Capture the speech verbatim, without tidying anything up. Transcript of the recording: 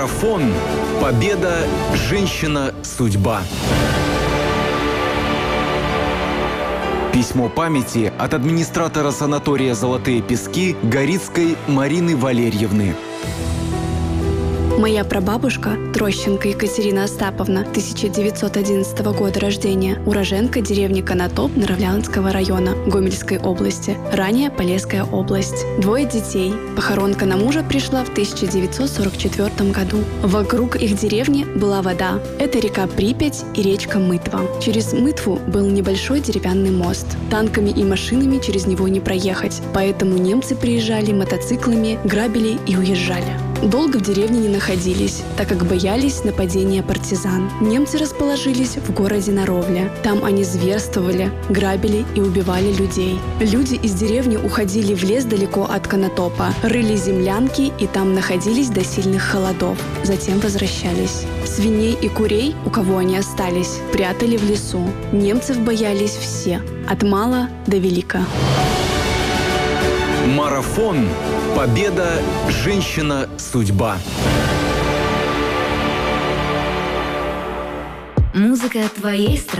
Марафон. Победа. Женщина. Судьба. Письмо памяти от администратора санатория «Золотые пески» Горицкой Марины Валерьевны. Моя прабабушка, Трощенко Екатерина Остаповна, тысяча девятьсот одиннадцатого года рождения, уроженка деревни Конотоп Наравлянского района Гомельской области, ранее Полесская область. Двое детей. Похоронка на мужа пришла в тысяча девятьсот сорок четвёртом году. Вокруг их деревни была вода. Это река Припять и речка Мытва. Через Мытву был небольшой деревянный мост. Танками и машинами через него не проехать, поэтому немцы приезжали мотоциклами, грабили и уезжали. Долго в деревне не находились, так как боялись нападения партизан. Немцы расположились в городе Наровля. Там они зверствовали, грабили и убивали людей. Люди из деревни уходили в лес далеко от Конотопа, рыли землянки и там находились до сильных холодов. Затем возвращались. Свиней и курей, у кого они остались, прятали в лесу. Немцев боялись все, от мала до велика. Марафон. Победа. Женщина. Судьба. Музыка твоей страны.